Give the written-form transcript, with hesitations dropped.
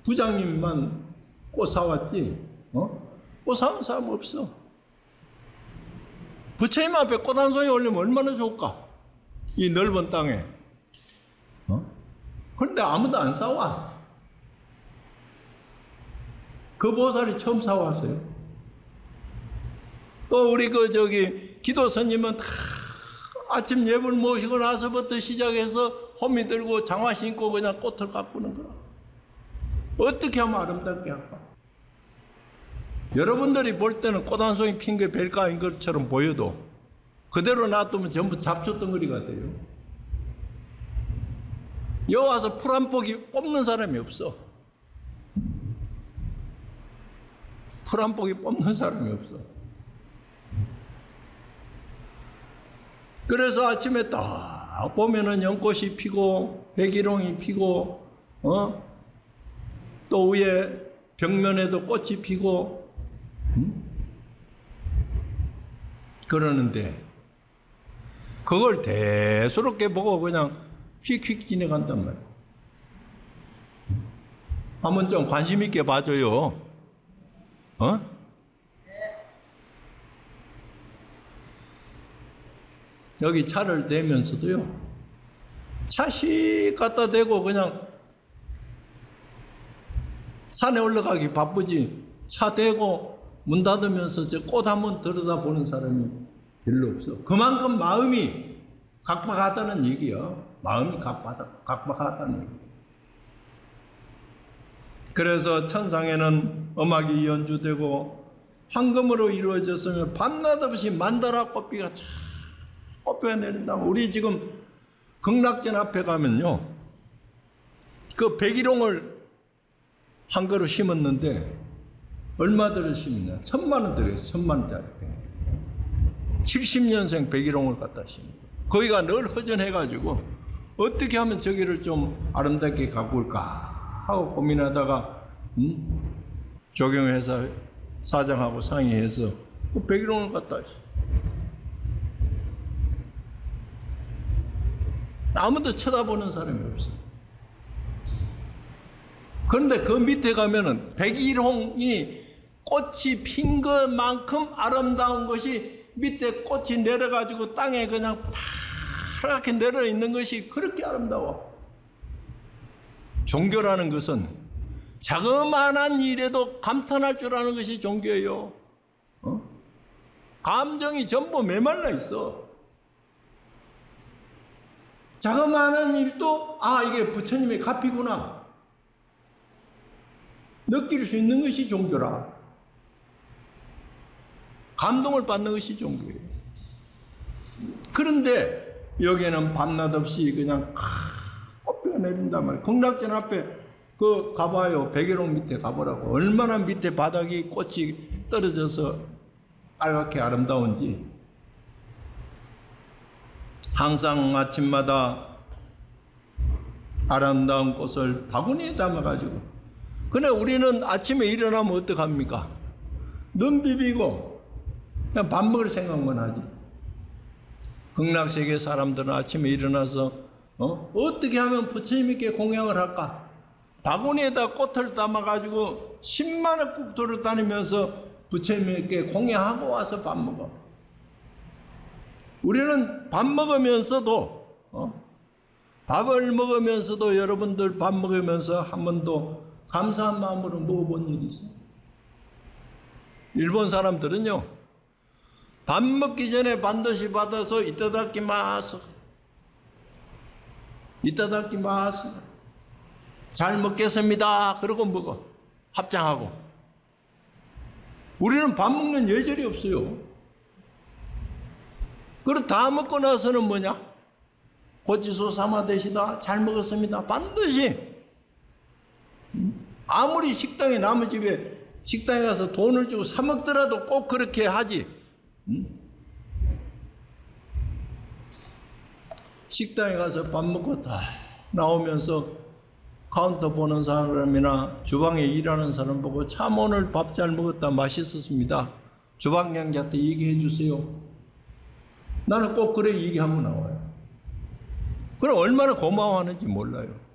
부장님만 꽃 사왔지, 꽃 사온 사람 없어. 부처님 앞에 꽃 한 송이 올리면 얼마나 좋을까? 이 넓은 땅에. 그런데 아무도 안 사와. 그 보살이 처음 사왔어요. 또 우리 기도 스님은 다 아침 예불 모시고 나서부터 시작해서 호미 들고 장화 신고 그냥 꽃을 가꾸는 거야. 어떻게 하면 아름답게 할까? 여러분들이 볼 때는 꽃 한 송이 핀 게 별거 아닌 것처럼 보여도 그대로 놔두면 전부 잡초 덩어리가 돼요. 여기 와서 풀 한 포기 뽑는 사람이 없어. 풀 한 포기 뽑는 사람이 없어. 그래서 아침에 딱 보면은 연꽃이 피고 백일홍이 피고 또 위에 벽면에도 꽃이 피고 그러는데 그걸 대수롭게 보고 그냥 휙휙 지나간단 말이에요. 한번 좀 관심 있게 봐줘요. 여기 차를 대면서도요, 차씩 갖다 대고 그냥 산에 올라가기 바쁘지, 차 대고 문 닫으면서 저 꽃 한번 들여다보는 사람이 별로 없어. 그만큼 마음이 각박하다는 얘기야. 마음이 각박하다는 얘기. 그래서 천상에는 음악이 연주되고 황금으로 이루어졌으면 밤낮 없이 만다라 꽃비가 참 꽃비가 내린다. 우리 지금 극락전 앞에 가면요, 그 백일홍을 한 그루 심었는데 얼마 들여 심었냐? 1,000만 원 들였어. 1,000만 원짜리. 70년생 백일홍을 갖다 심어. 거기가 늘 허전해가지고 어떻게 하면 저기를 좀 아름답게 가꿀까 하고 고민하다가 조경회사 사장하고 상의해서 그 백일홍을 갖다 심어. 아무도 쳐다보는 사람이 없어. 그런데 그 밑에 가면은 백일홍이 꽃이 핀 것만큼 아름다운 것이 밑에 꽃이 내려가지고 땅에 그냥 파랗게 내려 있는 것이 그렇게 아름다워. 종교라는 것은 자그마한 일에도 감탄할 줄 아는 것이 종교예요. 감정이 전부 메말라 있어. 자그마한 일도 이게 부처님의 값이구나 느낄 수 있는 것이 종교라. 감동을 받는 것이 종교예요. 그런데 여기에는 밤낮 없이 그냥 꽃비가 내린단 말이에요. 극락전 앞에 그 가봐요. 백일홍 밑에 가보라고. 얼마나 밑에 바닥이 꽃이 떨어져서 빨갛게 아름다운지. 항상 아침마다 아름다운 꽃을 바구니에 담아가지고. 근데 우리는 아침에 일어나면 어떡합니까? 눈 비비고 그냥 밥 먹을 생각만 하지. 극락세계 사람들은 아침에 일어나서 어떻게 하면 부처님께 공양을 할까? 바구니에다 꽃을 담아가지고 10만원 국토를 다니면서 부처님께 공양하고 와서 밥 먹어. 우리는 밥 먹으면서도 밥을 먹으면서도 여러분들 밥 먹으면서 한 번도 감사한 마음으로 먹어본 일이 있어요. 일본 사람들은요, 밥 먹기 전에 반드시 받아서 이타다키마스, 이타다키마스, 잘 먹겠습니다 그러고 먹어. 합장하고. 우리는 밥 먹는 예절이 없어요. 그리고 다 먹고 나서는 뭐냐? 고치소 사마되시다, 잘 먹었습니다. 반드시. 아무리 식당에 남의 집에 식당에 가서 돈을 주고 사 먹더라도 꼭 그렇게 하지. 식당에 가서 밥 먹고 다 나오면서 카운터 보는 사람이나 주방에 일하는 사람 보고 참 오늘 밥 잘 먹었다, 맛있었습니다, 주방장한테 얘기해 주세요. 나는 꼭 그래 얘기하고 나와요. 그럼 얼마나 고마워하는지 몰라요.